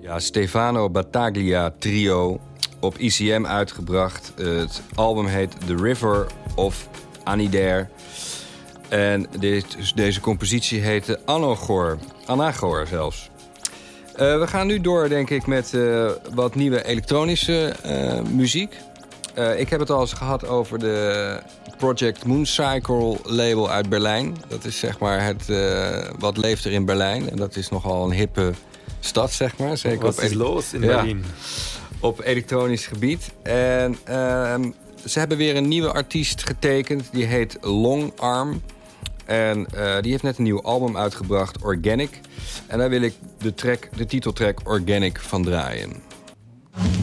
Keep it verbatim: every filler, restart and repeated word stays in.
Ja, Stefano Battaglia Trio op I C M uitgebracht. Uh, het album heet The River of Anidair. En dit, deze compositie heette Anagor. Anagor zelfs. Uh, we gaan nu door, denk ik, met uh, wat nieuwe elektronische uh, muziek. Uh, ik heb het al eens gehad over de Project Mooncycle label uit Berlijn. Dat is zeg maar het uh, wat leeft er in Berlijn. En dat is nogal een hippe stad, zeg maar. Zeker wat op is los in ja, Berlijn? Op elektronisch gebied. En uh, ze hebben weer een nieuwe artiest getekend. Die heet Long Arm. En uh, die heeft net een nieuw album uitgebracht, Organic. En daar wil ik de, track, de titeltrack Organic van draaien.